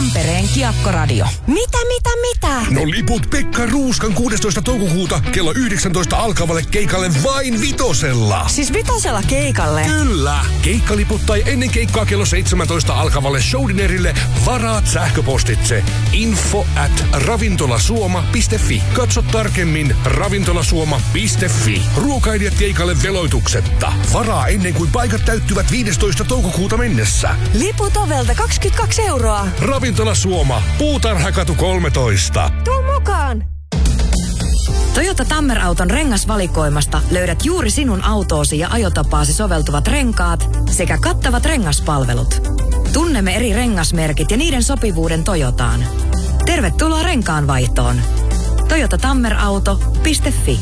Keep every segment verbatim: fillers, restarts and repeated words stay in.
Tampereen Kiekkoradio. Mitä, mitä, mitä? No liput Pekka Ruuskan kuudestoista toukokuuta kello yhdeksäntoista alkavalle keikalle vain vitosella. Siis vitosella keikalle? Kyllä. Keikkaliput tai ennen keikkaa kello seitsemäntoista alkavalle showdinerille varaat sähköpostitse info at ravintolasuoma piste fi. Katso tarkemmin ravintolasuoma piste fi. Ruokailijat keikalle veloituksetta. Varaa ennen kuin paikat täyttyvät viidestoista toukokuuta mennessä. Liput ovelta kaksikymmentäkaksi euroa. Ravintola Suoma, Puutarhakatu kolmetoista. Tuu mukaan! Toyota Tammer-auton rengasvalikoimasta löydät juuri sinun autoosi ja ajotapaasi soveltuvat renkaat sekä kattavat rengaspalvelut. Tunnemme eri rengasmerkit ja niiden sopivuuden Toyotaan. Tervetuloa renkaanvaihtoon. toyota tammer auto piste fi.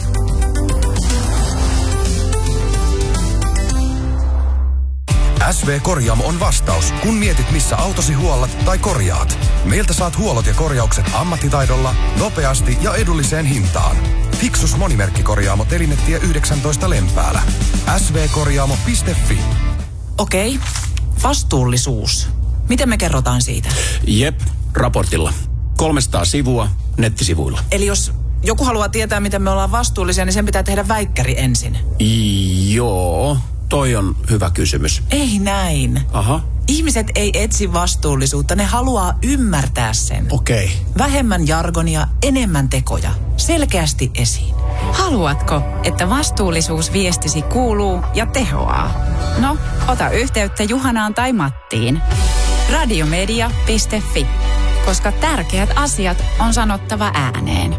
S V-korjaamo on vastaus, kun mietit missä autosi huollat tai korjaat. Meiltä saat huollot ja korjaukset ammattitaidolla, nopeasti ja edulliseen hintaan. Fiksus monimerkkikorjaamo Telinetie yhdeksäntoista Lempäälä. S V korjaamo piste fi. Okei, vastuullisuus. Miten me kerrotaan siitä? Jep, raportilla. kolmesataa sivua nettisivuilla. Eli jos joku haluaa tietää, miten me ollaan vastuullisia, niin sen pitää tehdä väikkäri ensin. Joo, toi on hyvä kysymys. Ei näin. Aha. Ihmiset ei etsi vastuullisuutta, ne haluaa ymmärtää sen. Okei. Okay. Vähemmän jargonia, enemmän tekoja. Selkeästi esiin. Haluatko, että vastuullisuus viestisi kuuluu ja tehoaa? No, ota yhteyttä Juhanaan tai Mattiin. radiomedia piste fi, koska tärkeät asiat on sanottava ääneen.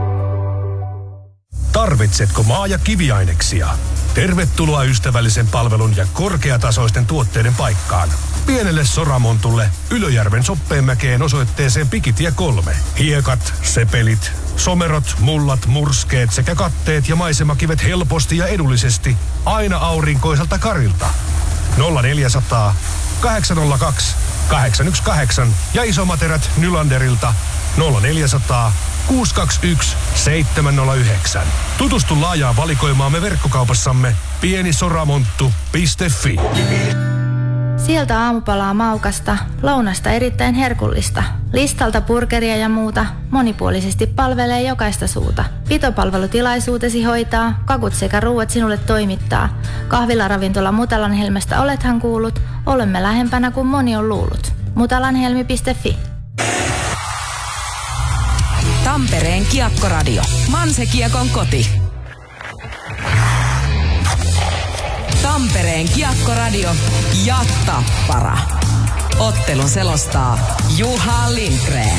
Tarvitsetko maa- ja kiviaineksia? Tervetuloa ystävällisen palvelun ja korkeatasoisten tuotteiden paikkaan. Pienelle Soramontulle Ylöjärven Soppeenmäkeen osoitteeseen Pikitie kolme. Hiekat, sepelit, somerot, mullat, murskeet sekä katteet ja maisemakivet helposti ja edullisesti aina aurinkoiselta Karilta. nolla neljäsataa, kahdeksan nolla kaksi, kahdeksan yksi kahdeksan ja isommat erät Nylanderilta nolla neljäsataa, kuusi kaksi yksi, seitsemän nolla yhdeksän. Tutustu laajaan valikoimaamme verkkokaupassamme pienisoramonttu piste fi. Sieltä aamupalaa maukasta, lounasta erittäin herkullista. Listalta burgeria ja muuta, monipuolisesti palvelee jokaista suuta. Pitopalvelutilaisuutesi hoitaa, kakut sekä ruuat sinulle toimittaa. Kahvilaravintola Mutalanhelmestä olethan kuullut, olemme lähempänä kuin moni on luullut. mutalanhelmi piste fi. Tampereen Kiekkoradio. Manse Kiekon koti. Tampereen Kiekkoradio ja Tappara. Ottelun selostaa Juha Lindgren.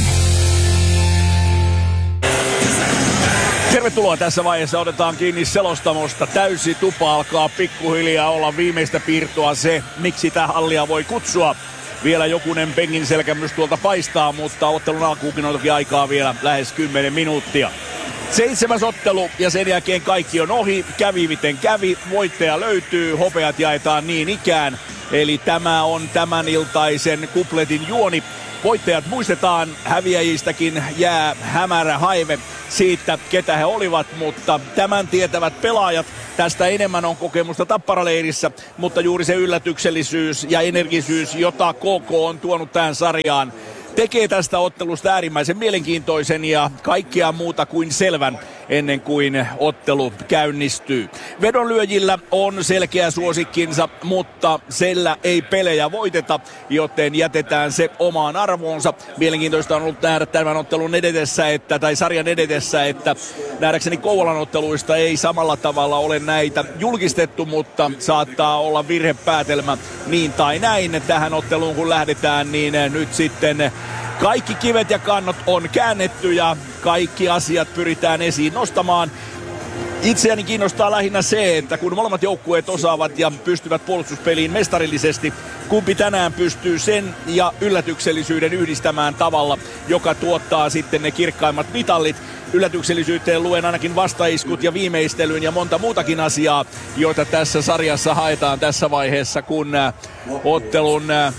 Tervetuloa tässä vaiheessa. Otetaan kiinni selostamosta. Täysi tupa alkaa pikkuhiljaa olla viimeistä piirtoa se, miksi tätä hallia voi kutsua. Vielä jokunen pengin selkämys tuolta paistaa, mutta ottelun alkuukin on toki aikaa vielä lähes kymmenen minuuttia. Seitsemäs ottelu ja sen jälkeen kaikki on ohi. Kävi miten kävi. Voittaja löytyy. Hopeat jaetaan niin ikään. Eli tämä on tämän iltaisen kupletin juoni. Voittajat muistetaan. Häviäjistäkin jää hämärä haive siitä, ketä he olivat, mutta tämän tietävät pelaajat. Tästä enemmän on kokemusta Tapparaleirissä, mutta juuri se yllätyksellisyys ja energisyys, jota K K on tuonut tähän sarjaan, tekee tästä ottelusta äärimmäisen mielenkiintoisen ja kaikkea muuta kuin selvän ennen kuin ottelu käynnistyy. Vedonlyöjillä on selkeä suosikkinsa, mutta sillä ei pelejä voiteta, joten jätetään se omaan arvoonsa. Mielenkiintoista on ollut nähdä tämän ottelun edetessä, että, tai sarjan edetessä, että nähdäkseni Kouvolan otteluista ei samalla tavalla ole näitä julkistettu, mutta saattaa olla virhepäätelmä niin tai näin. Tähän otteluun kun lähdetään, niin nyt sitten kaikki kivet ja kannot on käännetty ja kaikki asiat pyritään esiin nostamaan. Itseäni kiinnostaa lähinnä se, että kun molemmat joukkueet osaavat ja pystyvät puolustuspeliin mestarillisesti, kumpi tänään pystyy sen ja yllätyksellisyyden yhdistämään tavalla, joka tuottaa sitten ne kirkkaimmat mitallit. Yllätyksellisyyteen luen ainakin vastaiskut ja viimeistelyn ja monta muutakin asiaa, joita tässä sarjassa haetaan tässä vaiheessa, kun ottelun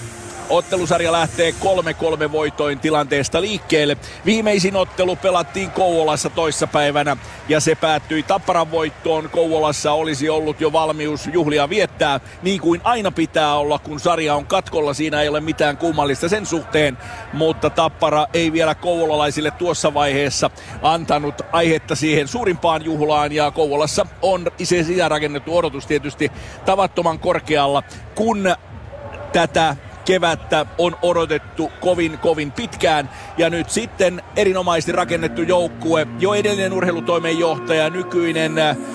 Ottelusarja lähtee kolme kolme voitoin tilanteesta liikkeelle. Viimeisin ottelu pelattiin Kouvolassa toissapäivänä ja se päättyi Tapparan voittoon. Kouvolassa olisi ollut jo valmius juhlia viettää, niin kuin aina pitää olla, kun sarja on katkolla. Siinä ei ole mitään kummallista sen suhteen, mutta Tappara ei vielä kouvolalaisille tuossa vaiheessa antanut aihetta siihen suurimpaan juhlaan, ja Kouvolassa on se sisäänrakennettu odotus tietysti tavattoman korkealla, kun tätä kevättä on odotettu kovin kovin pitkään, ja nyt sitten erinomaisesti rakennettu joukkue, jo edellinen urheilutoimenjohtaja, nykyinen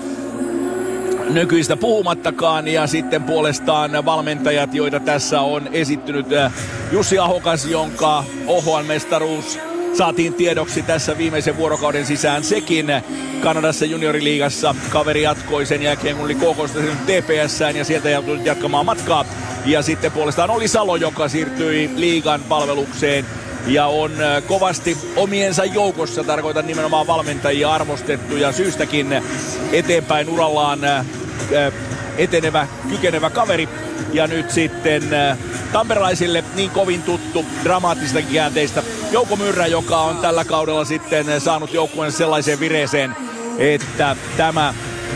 nykyistä puhumattakaan, ja sitten puolestaan valmentajat, joita tässä on esittynyt. Jussi Ahokas, jonka O H L-mestaruus saatiin tiedoksi tässä viimeisen vuorokauden sisään sekin. Kanadassa junioriliigassa kaveri jatkoi sen jälkeen, kun oli K K:sta T P S:ään, ja sieltä joutui jatkamaan matkaa. Ja sitten puolestaan oli Salo, joka siirtyi liigan palvelukseen ja on kovasti omiensa joukossa, tarkoitan nimenomaan valmentajia, arvostettu ja syystäkin eteenpäin urallaan etenevä, kykenevä kaveri. Ja nyt sitten tamperelaisille niin kovin tuttu dramaattista käänteistä Jouko Myrrä, joka on tällä kaudella sitten saanut joukkueen sellaiseen vireeseen, että tämä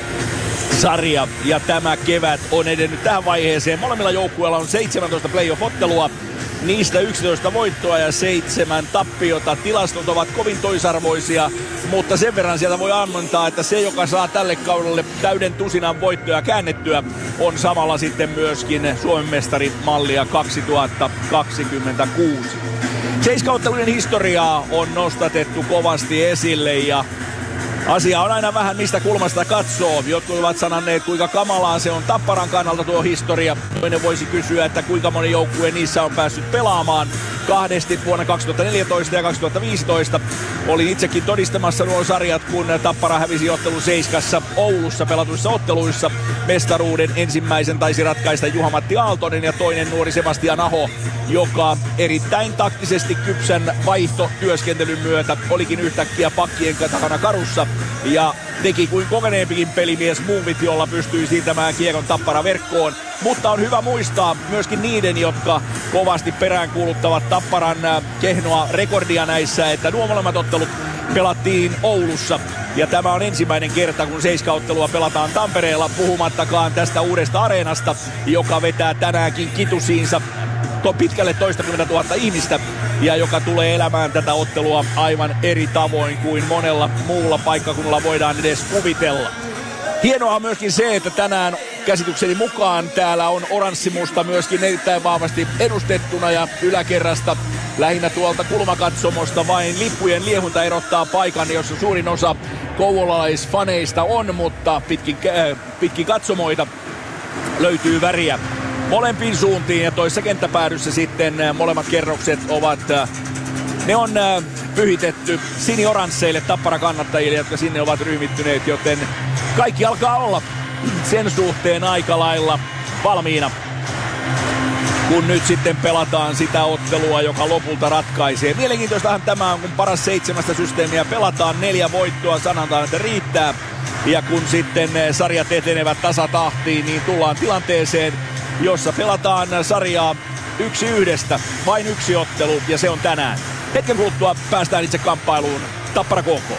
sarja ja tämä kevät on edennyt tähän vaiheeseen. Molemmilla joukkueilla on seitsemäntoista playoff-ottelua, niistä yksitoista voittoa ja seitsemän tappiota. Tilastot ovat kovin toisarvoisia, mutta sen verran sieltä voi ammentaa, että se, joka saa tälle kaudelle täyden tusinan voittoja käännettyä, on samalla sitten myöskin Suomen mestarin mallia kaksituhattakaksikymmentäkuusi. Seiskauttelujen historiaa on nostatettu kovasti esille, ja asia on aina vähän mistä kulmasta katsoo. Jotkut ovat sananneet, kuinka kamalaa se on Tapparan kannalta tuo historia. Toinen voisi kysyä, että kuinka moni joukkue niissä on päässyt pelaamaan. Kahdesti vuonna kaksituhattaneljätoista ja kaksituhattaviisitoista. Olin itsekin todistamassa nuo sarjat, kun Tappara hävisi ottelu Seiskassa Oulussa pelatuissa otteluissa. Mestaruuden ensimmäisen taisi ratkaista Juha-Matti Aaltonen ja toinen nuori Sebastian Aho, joka erittäin taktisesti kypsän vaihtotyöskentelyn myötä olikin yhtäkkiä pakkien takana karussa ja teki kuin kokeneempikin pelimies muuvit, jolla pystyi siirtämään kiekon Tappara verkkoon. Mutta on hyvä muistaa myöskin niiden, jotka kovasti peräänkuuluttavat Tapparan kehnoa rekordia näissä, että nuo molemmat ottelut pelattiin Oulussa. Ja tämä on ensimmäinen kerta, kun seiskauttelua pelataan Tampereella, puhumattakaan tästä uudesta areenasta, joka vetää tänäänkin kitusiinsa to pitkälle toistakymmentä tuhatta ihmistä, ja joka tulee elämään tätä ottelua aivan eri tavoin kuin monella muulla paikkakunnalla voidaan edes kuvitella. Hienoa on myöskin se, että tänään käsitykseni mukaan täällä on oranssimusta myöskin erittäin vahvasti edustettuna, ja yläkerrasta lähinnä tuolta kulmakatsomosta vain lippujen liehunta erottaa paikan, jossa suurin osa kouvolalaisfaneista on, mutta pitkin, äh, pitkin katsomoita löytyy väriä molempiin suuntiin, ja toissa kenttäpäädyssä sitten molemmat kerrokset ovat, ne on pyhitetty sinioransseille Tappara-kannattajille, jotka sinne ovat ryhmittyneet, joten kaikki alkaa olla sen suhteen aika lailla valmiina, kun nyt sitten pelataan sitä ottelua, joka lopulta ratkaisee. Mielenkiintoistahan tämä on, kun paras seitsemästä systeemiä pelataan, neljä voittoa sanotaan, että riittää, ja kun sitten sarjat etenevät tasatahtiin, niin tullaan tilanteeseen, jossa pelataan sarjaa yksi yhdestä, vain yksi ottelu, ja se on tänään. Hetken kuluttua päästään itse kamppailuun. Tappara K K.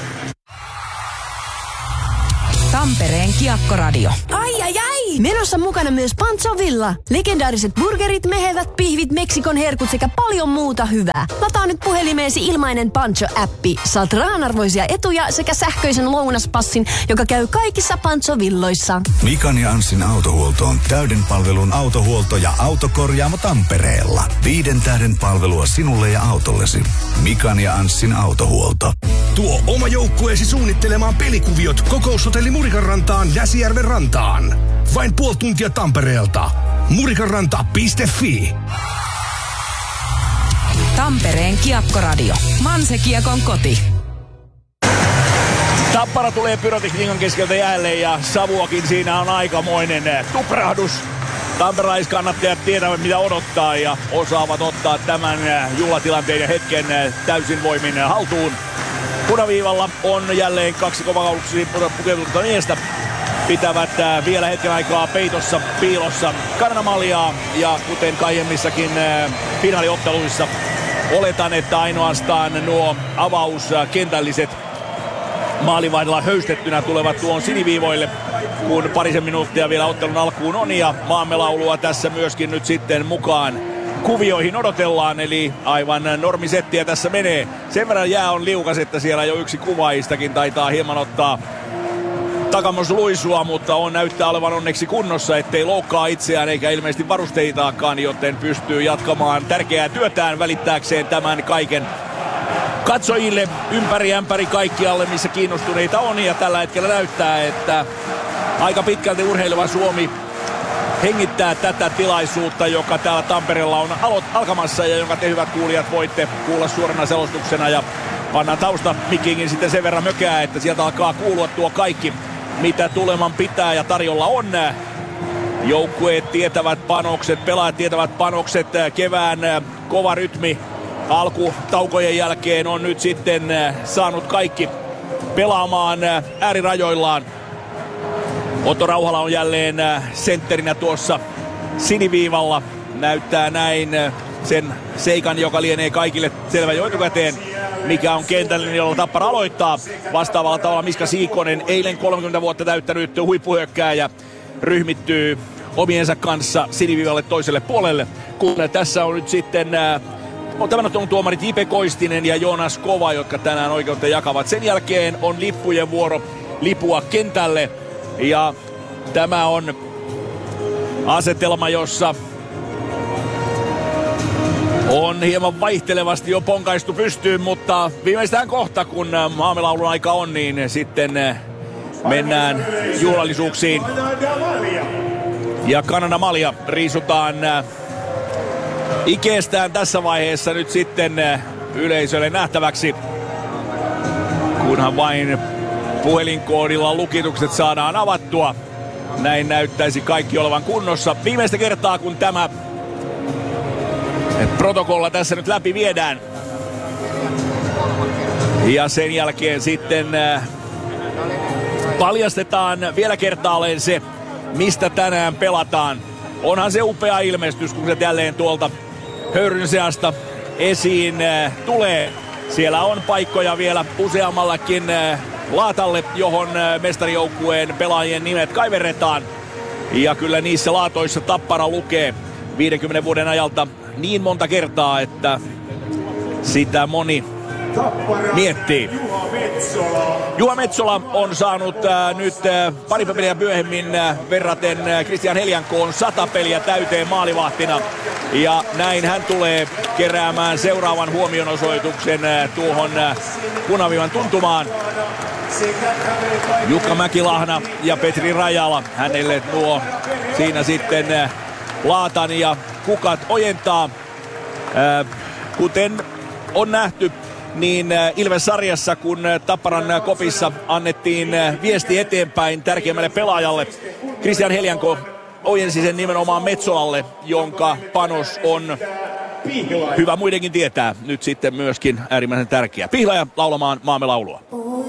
Tampereen Kiekkoradio. Ai ai ai! Menossa mukana myös Pancho Villa. Legendaariset burgerit, mehevät pihvit, Meksikon herkut sekä paljon muuta hyvää. Lataa nyt puhelimeesi ilmainen Pancho-appi. Saat rahanarvoisia etuja sekä sähköisen lounaspassin, joka käy kaikissa Pancho Villoissa. Mikan ja Anssin autohuolto on täyden palvelun autohuolto ja autokorjaamo Tampereella. Viiden tähden palvelua sinulle ja autollesi. Mikan ja Anssin autohuolto. Tuo oma joukkueesi suunnittelemaan pelikuviot Kokoushotelli Murikanrantaan Näsijärven rantaan. Vain puoli tuntia Tampereelta. murikanranta piste fi. Tampereen Kiekkoradio. Manse-Kiekon koti. Tappara tulee pyrotekniikan keskeltä jälleen, ja savuakin siinä on aikamoinen tuprahdus. Tamperelaiskannattajat tietävät mitä odottaa ja osaavat ottaa tämän juhlatilanteen ja hetken täysin voimin haltuun. Punaviivalla on jälleen kaksi kovakauluksiin pukeutunutta miestä. pitävät vielä hetken aikaa peitossa, piilossa Kananamaliaa. Ja kuten aiemmissakin finaaliotteluissa, oletan, että ainoastaan nuo avauskentälliset maalivaihdella höystettynä tulevat tuon siniviivoille, kun parisen minuuttia vielä ottelun alkuun on. Ja maamme laulua tässä myöskin nyt sitten mukaan kuvioihin odotellaan, eli aivan normisettiä tässä menee. Sen verran jää on liukas, että siellä jo yksi kuvaajistakin taitaa hieman ottaa takamusluisua, mutta on näyttää olevan onneksi kunnossa, ettei loukkaa itseään eikä ilmeisesti varusteitaakaan, joten pystyy jatkamaan tärkeää työtään välittääkseen tämän kaiken katsojille ympäri ämpäri kaikkialle, missä kiinnostuneita on. Ja tällä hetkellä näyttää, että aika pitkälti urheileva Suomi hengittää tätä tilaisuutta, joka täällä Tampereella on alo- alkamassa ja jonka te hyvät kuulijat voitte kuulla suorana selostuksena. Ja pannaan tausta mikkiinkin sitten sen verran mökää, että sieltä alkaa kuulua tuo kaikki, mitä tuleman pitää ja tarjolla on. Joukkueet tietävät panokset, pelaajat tietävät panokset, kevään kova rytmi alkutaukojen jälkeen on nyt sitten saanut kaikki pelaamaan äärirajoillaan. Otto Rauhala on jälleen sentterinä tuossa siniviivalla. Näyttää näin sen seikan, joka lienee kaikille selvä jo etukäteen, mikä on kentällinen, jolla Tappara aloittaa. Vastaavalla tavalla Miska Siikonen, eilen kolmekymmentä vuotta täyttänyt huippuhyökkääjä, ryhmittyy omiensa kanssa siniviivalle toiselle puolelle. Kun tässä on nyt sitten on tämän ottelun tuomarit J P Koistinen ja Joonas Kova, jotka tänään oikeutta jakavat. Sen jälkeen on lippujen vuoro lipua kentälle. Ja tämä on asetelma, jossa on hieman vaihtelevasti jo ponkaistu pystyyn, mutta viimeistään kohta, kun maamelaulun aika on, niin sitten mennään juhlallisuuksiin. Ja Kananamalia riisutaan ikeestään tässä vaiheessa nyt sitten yleisölle nähtäväksi, kunhan vain puhelinkoodilla lukitukset saadaan avattua. Näin näyttäisi kaikki olevan kunnossa. Viimeistä kertaa, kun tämä protokolla tässä nyt läpi viedään. Ja sen jälkeen sitten paljastetaan vielä kertaalleen se, mistä tänään pelataan. Onhan se upea ilmestys, kun se jälleen tuolta höyryn seasta esiin tulee. Siellä on paikkoja vielä useammallakin laatalle, johon mestarijoukkueen pelaajien nimet kaiverretaan. Ja kyllä niissä laatoissa Tappara lukee viidenkymmenen vuoden ajalta niin monta kertaa, että sitä moni miettii. Juha Metsola on saanut äh, nyt äh, pari peliä myöhemmin äh, verraten äh, Christian Heliankoon sata peliä täyteen maalivahtina. Ja näin hän tulee keräämään seuraavan huomionosoituksen äh, tuohon äh, punaviivan tuntumaan. Jukka Mäkilahna ja Petri Rajala hänelle tuo siinä sitten äh, laatan ja kukat ojentaa. Äh, kuten on nähty, niin Ilves-sarjassa, kun Tapparan kopissa annettiin viesti eteenpäin tärkeimmälle pelaajalle, Christian Helianko ojensi sen nimenomaan Metsolalle, jonka panos on hyvä muidenkin tietää nyt sitten myöskin äärimmäisen tärkeä. Pihlaja laulamaan maamme laulua.